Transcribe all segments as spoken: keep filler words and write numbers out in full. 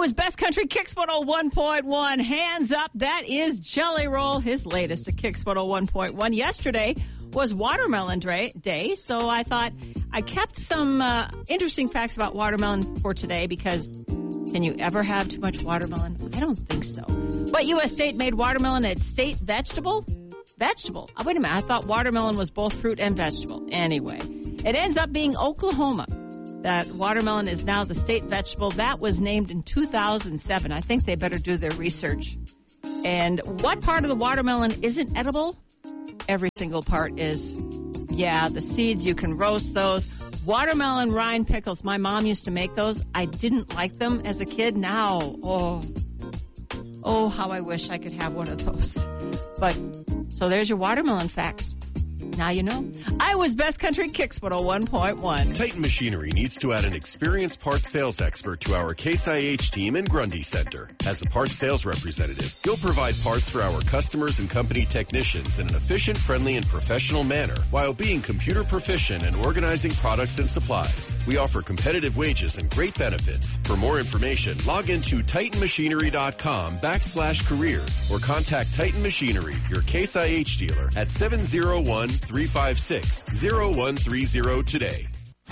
was Best Country Kicks one oh one point one. Hands up, that is Jelly Roll, his latest at Kicks one oh one point one. Yesterday was Watermelon Day, so I thought I kept some uh, interesting facts about watermelon for today because can you ever have too much watermelon? I don't think so. But U S state made watermelon a state vegetable? Vegetable. Oh, wait a minute. I thought watermelon was both fruit and vegetable. Anyway, it ends up being Oklahoma. That watermelon is now the state vegetable. That was named in two thousand seven. I think they better do their research. And what part of the watermelon isn't edible? Every single part is. Yeah, the seeds, you can roast those. Watermelon rind pickles. My mom used to make those. I didn't like them as a kid. Now, oh, oh, how I wish I could have one of those. But, so there's your watermelon facts. Now you know. I was Best Country Kicks one oh one point one. Titan Machinery needs to add an experienced parts sales expert to our Case I H team in Grundy Center. As a parts sales representative, you'll provide parts for our customers and company technicians in an efficient, friendly, and professional manner while being computer proficient and organizing products and supplies. We offer competitive wages and great benefits. For more information, log into titanmachinery.com backslash careers or contact Titan Machinery, your Case I H dealer, at seven oh one, three five six, oh one three oh today.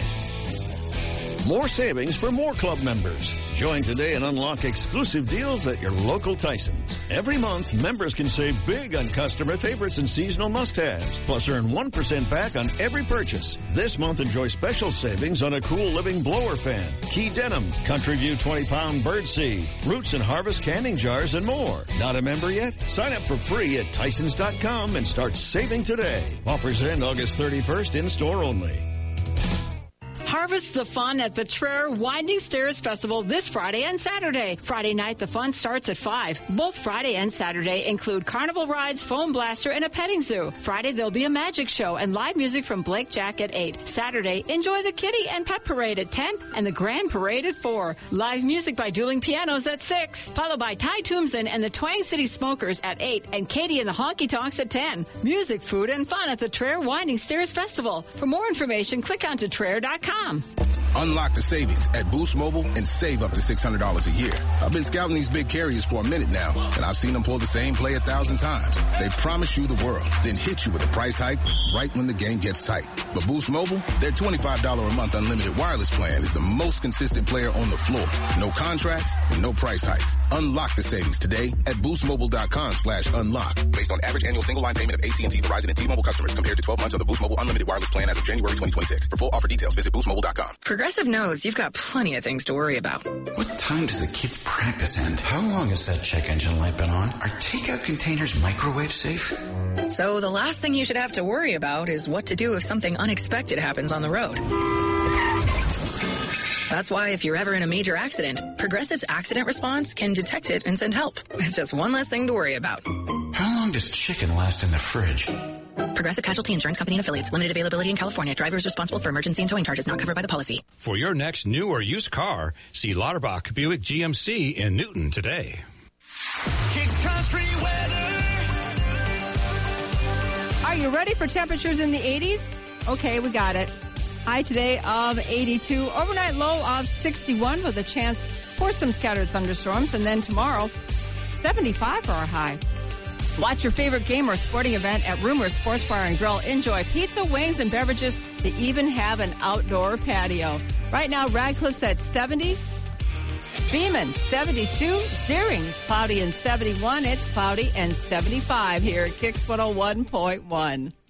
More savings for more club members. Join today and unlock exclusive deals at your local Tysons. Every month, members can save big on customer favorites and seasonal must-haves, plus earn one percent back on every purchase. This month, enjoy special savings on a Cool Living blower fan, Key Denim, Country View twenty-pound birdseed, Roots and Harvest canning jars, and more. Not a member yet? Sign up for free at Tysons dot com and start saving today. Offers end August thirty-first, in-store only. Harvest the fun at the Traer Winding Stairs Festival this Friday and Saturday. Friday night, the fun starts at five. Both Friday and Saturday include carnival rides, foam blaster, and a petting zoo. Friday, there'll be a magic show and live music from Blake Jack at eight. Saturday, enjoy the Kitty and Pet Parade at ten and the Grand Parade at four. Live music by Dueling Pianos at six. Followed by Ty Toomson and the Twang City Smokers at eight and Katie and the Honky Tonks at ten. Music, food, and fun at the Traer Winding Stairs Festival. For more information, click onto Traer dot com. Unlock the savings at Boost Mobile and save up to six hundred dollars a year. I've been scouting these big carriers for a minute now, and I've seen them pull the same play a thousand times. They promise you the world, then hit you with a price hike right when the game gets tight. But Boost Mobile, their twenty-five dollars a month unlimited wireless plan is the most consistent player on the floor. No contracts and no price hikes. Unlock the savings today at boostmobile.com slash unlock. Based on average annual single line payment of A T and T, Verizon, and T-Mobile customers compared to twelve months of the Boost Mobile unlimited wireless plan as of January twenty twenty-six. For full offer details, visit boost mobile dot com. Progressive knows you've got plenty of things to worry about. What time does the kids' practice end? How long has that check engine light been on? Are takeout containers microwave safe? So the last thing you should have to worry about is what to do if something unexpected happens on the road. That's why if you're ever in a major accident, Progressive's accident response can detect it and send help. It's just one less thing to worry about. How long does chicken last in the fridge? Progressive Casualty Insurance Company and Affiliates. Limited availability in California. Driver is responsible for emergency and towing charges not covered by the policy. For your next new or used car, see Lauterbach Buick G M C in Newton today. Kicks Country weather. Are you ready for temperatures in the eighties? Okay, we got it. High today of eighty-two. Overnight low of sixty-one with a chance for some scattered thunderstorms. And then tomorrow, seventy-five for our high. Watch your favorite game or sporting event at Rumor Sports Bar and Grill. Enjoy pizza, wings, and beverages. They even have an outdoor patio. Right now, Radcliffe's at seventy. Beeman, seventy-two. Zering's cloudy and seventy-one. It's cloudy and seventy-five here at Kicks one oh one point one.